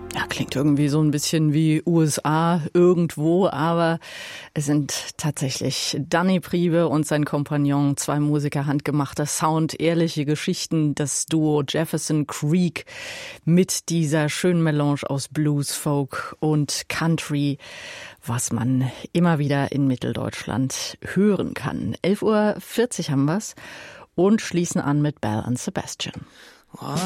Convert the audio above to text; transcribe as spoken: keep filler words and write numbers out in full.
Ja, klingt irgendwie so ein bisschen wie U S A irgendwo, aber es sind tatsächlich Danny Priebe und sein Kompagnon, zwei Musiker, handgemachter Sound, ehrliche Geschichten, das Duo Jefferson Creek mit dieser schönen Melange aus Blues, Folk und Country, was man immer wieder in Mitteldeutschland hören kann. elf Uhr vierzig haben wir's und schließen an mit Belle and Sebastian.